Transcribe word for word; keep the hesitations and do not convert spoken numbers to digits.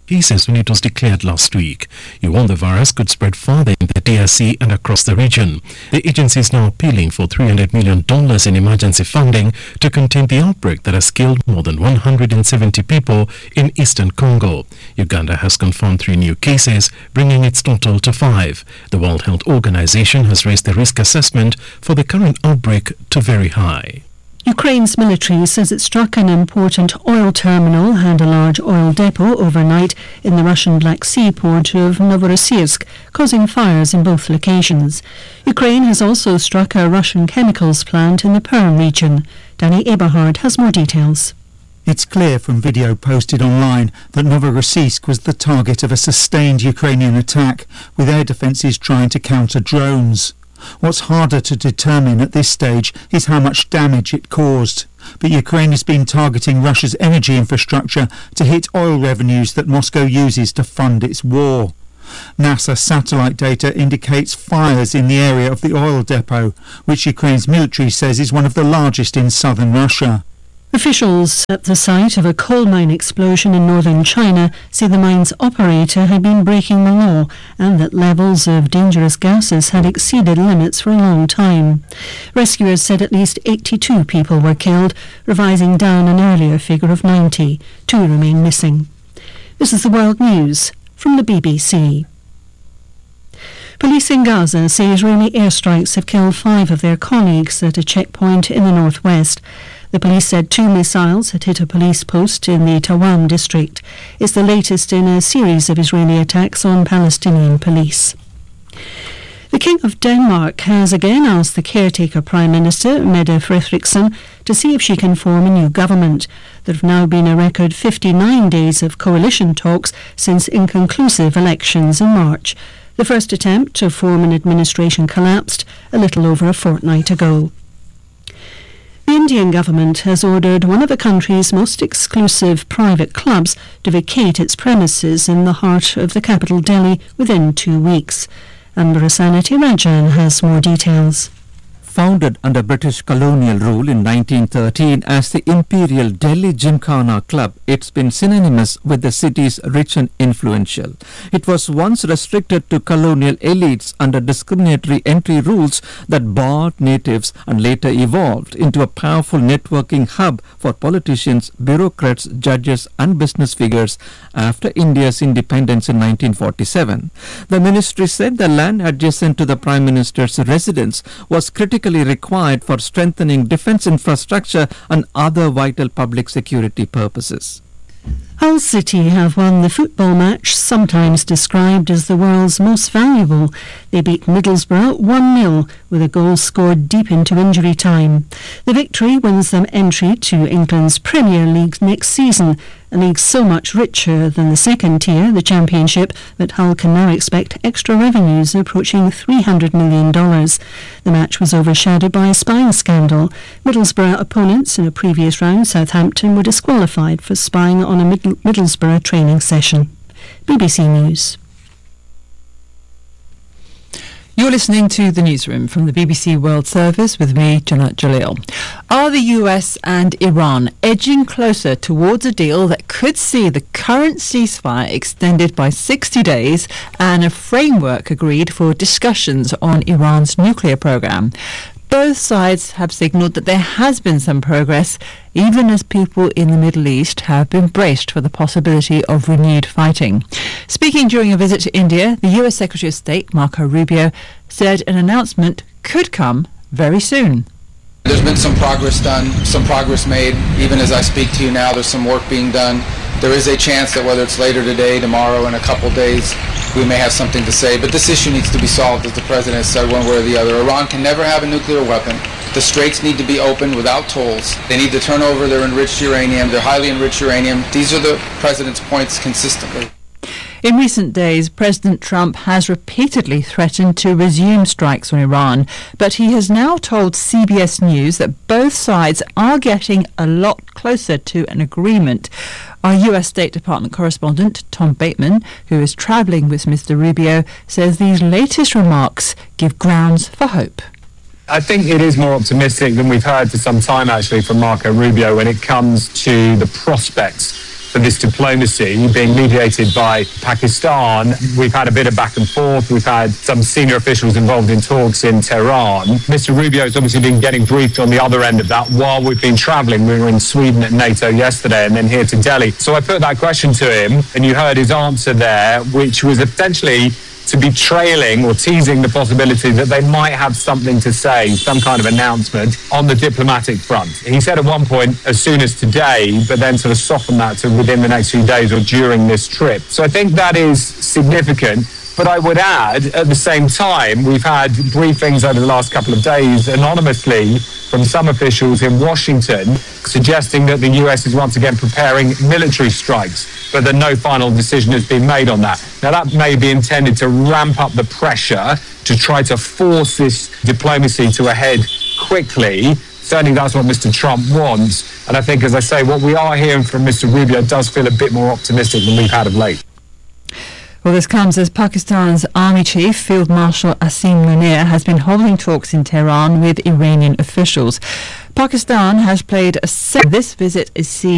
cases when it was declared last week. He warned the virus could spread farther in the D R C and across the region. The agency is now appealing for three hundred million dollars in emergency funding to contain the outbreak that has killed more than one hundred seventy people in eastern Congo. Uganda has confirmed three new cases, bringing its total to five. The World Health Organization has raised the risk assessment for the current outbreak to very high. Ukraine's military says it struck an important oil terminal and a large oil depot overnight in the Russian Black Sea port of Novorossiysk, causing fires in both locations. Ukraine has also struck a Russian chemicals plant in the Perm region. Danny Eberhard has more details. It's clear from video posted online that Novorossiysk was the target of a sustained Ukrainian attack, with air defences trying to counter drones. What's harder to determine at this stage is how much damage it caused. But Ukraine has been targeting Russia's energy infrastructure to hit oil revenues that Moscow uses to fund its war. NASA satellite data indicates fires in the area of the oil depot, which Ukraine's military says is one of the largest in southern Russia. Officials at the site of a coal mine explosion in northern China say the mine's operator had been breaking the law and that levels of dangerous gases had exceeded limits for a long time. Rescuers said at least eighty-two people were killed, revising down an earlier figure of ninety. Two remain missing. This is the World News from the B B C. Police in Gaza say Israeli airstrikes have killed five of their colleagues at a checkpoint in the northwest. The police said two missiles had hit a police post in the Tawam district. It's the latest in a series of Israeli attacks on Palestinian police. The King of Denmark has again asked the caretaker Prime Minister, Mette Frederiksen, to see if she can form a new government. There have now been a record fifty-nine days of coalition talks since inconclusive elections in March. The first attempt to form an administration collapsed a little over a fortnight ago. The Indian government has ordered one of the country's most exclusive private clubs to vacate its premises in the heart of the capital Delhi within two weeks. Ambrasanati Rajan has more details. Founded under British colonial rule in nineteen thirteen as the Imperial Delhi Gymkhana Club, it's been synonymous with the city's rich and influential. It was once restricted to colonial elites under discriminatory entry rules that barred natives and later evolved into a powerful networking hub for politicians, bureaucrats, judges and business figures after India's independence in nineteen forty-seven. The ministry said the land adjacent to the Prime Minister's residence was critically required for strengthening defence infrastructure and other vital public security purposes. Hull City have won the football match sometimes described as the world's most valuable. They beat Middlesbrough one nil with a goal scored deep into injury time. The victory wins them entry to England's Premier League next season, a league so much richer than the second tier, the Championship, that Hull can now expect extra revenues approaching three hundred million dollars. The match was overshadowed by a spying scandal. Middlesbrough opponents in a previous round, Southampton, were disqualified for spying on a Mid- Middlesbrough training session. B B C News. You're listening to The Newsroom from the B B C World Service with me, Janat Jalil. Are the U S and Iran edging closer towards a deal that could see the current ceasefire extended by sixty days and a framework agreed for discussions on Iran's nuclear program? Both sides have signalled that there has been some progress, even as people in the Middle East have been braced for the possibility of renewed fighting. Speaking during a visit to India, the U S Secretary of State, Marco Rubio, said an announcement could come very soon. There's been some progress done, some progress made. Even as I speak to you now, there's some work being done. There is a chance that whether it's later today, tomorrow, in a couple days, we may have something to say. But this issue needs to be solved, as the President has said, one way or the other. Iran can never have a nuclear weapon. The straits need to be opened without tolls. They need to turn over their enriched uranium, their highly enriched uranium. These are the President's points consistently. In recent days, President Trump has repeatedly threatened to resume strikes on Iran, but he has now told C B S News that both sides are getting a lot closer to an agreement. Our U S State Department correspondent, Tom Bateman, who is travelling with Mister Rubio, says these latest remarks give grounds for hope. I think it is more optimistic than we've heard for some time, actually, from Marco Rubio when it comes to the prospects for this diplomacy being mediated by Pakistan. We've had a bit of back and forth. We've had some senior officials involved in talks in Tehran. Mister Rubio has obviously been getting briefed on the other end of that while we've been travelling. We were in Sweden at NATO yesterday and then here to Delhi. So I put that question to him and you heard his answer there, which was essentially to be trailing or teasing the possibility that they might have something to say, some kind of announcement on the diplomatic front. He said at one point, as soon as today, but then sort of softened that to within the next few days or during this trip. So I think that is significant. But I would add, at the same time, we've had briefings over the last couple of days anonymously from some officials in Washington suggesting that the U S is once again preparing military strikes, but that no final decision has been made on that. Now, that may be intended to ramp up the pressure to try to force this diplomacy to a head quickly. Certainly that's what Mister Trump wants. And I think, as I say, what we are hearing from Mister Rubio does feel a bit more optimistic than we've had of late. Well, this comes as Pakistan's Army Chief, Field Marshal Asim Munir, has been holding talks in Tehran with Iranian officials. Pakistan has played a... Se- this visit is seen